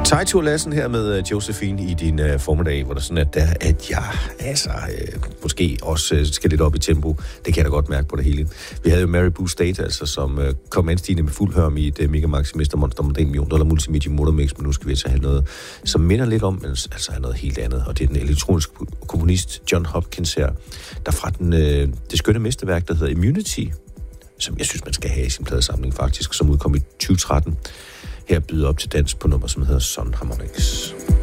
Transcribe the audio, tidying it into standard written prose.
Tejtur Lassen her med Josephine i din formiddag, hvor der sådan at jeg måske også skal lidt op i tempo. Det kan jeg da godt mærke på det hele. Vi havde jo Mary Boo State, altså, som kom anstigende med fuld hørm i et Mega Maxi Mester Monster med $1 million multimedia motormix, men nu skal vi altså have noget, som minder lidt om, men altså noget helt andet. Og det er den elektroniske komponist John Hopkins her, der fra det skønne mesterværk, der hedder Immunity, som jeg synes, man skal have i sin pladesamling faktisk, som udkom i 2013. Her byder op til dans på nummer, som hedder Sun Harmonics.